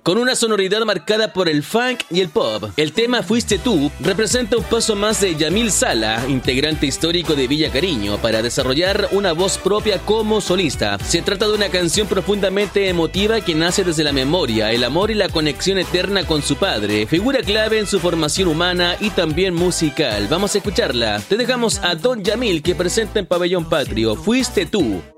Con una sonoridad marcada por el funk y el pop, el tema Fuiste Tú representa un paso más de Yamil Sala, integrante histórico de Villa Cariño, para desarrollar una voz propia como solista. Se trata de una canción profundamente emotiva que nace desde la memoria, el amor y la conexión eterna con su padre, figura clave en su formación humana y también musical. Vamos a escucharla. Te dejamos a Don Yamil, que presenta en Pabellón Patrio Fuiste Tú.